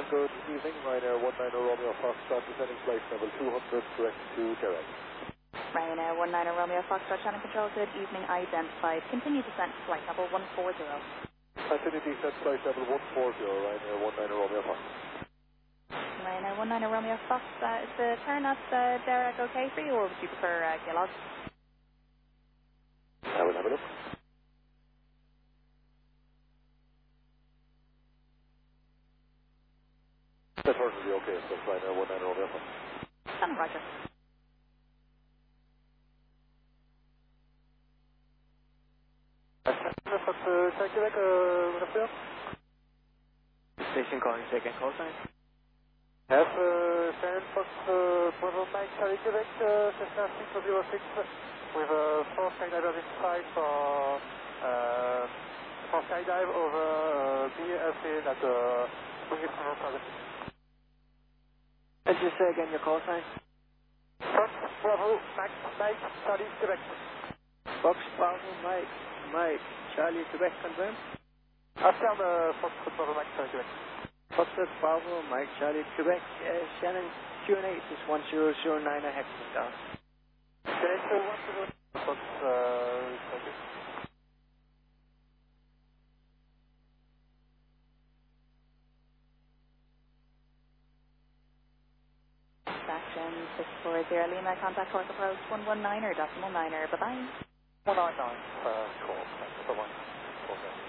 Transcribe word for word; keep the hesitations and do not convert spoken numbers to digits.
Good evening, Ryanair one nine zero Romeo Foxtrot, descending flight level two hundred, direct to Derek. Ryanair one nine zero Romeo Foxtrot, channel control, good evening, identified. Continue descent to flight level one four zero. Continue descent flight level one four zero, Ryanair one nine zero Romeo Foxtrot. Ryanair one nine zero Romeo Fox, uh, is the turn at uh, Derek okay for you, or would you prefer uh, Gillog? I will have a look. The turn will be okay, so Ryanair one nine zero Romeo Foxtrot. Stand Roger. Station calling second call sign. Have uh, San Fox uh, Bravo Mike Charlie Quebec, uh, Cessna six zero six, with uh, four skydivers inside for, uh, for skydive over uh, B F A at uh, Bougie Front Service. Let's just say again your call sign. Fox Bravo Mike Mike Charlie Quebec. Fox Bravo Mike Mike Charlie Quebec confirm. Affirm uh, Fox Bravo Mike Charlie Quebec. Fox Bravo Mike Charlie Quebec. Uh, Shannon Q N eight is one zero zero nine a hectare down. Okay, so one zero Fox uh, Charlie. Action six four zero Lima, contact course approach one one nine er decimal niner, bye bye. one nine nine, uh, call, thanks so much.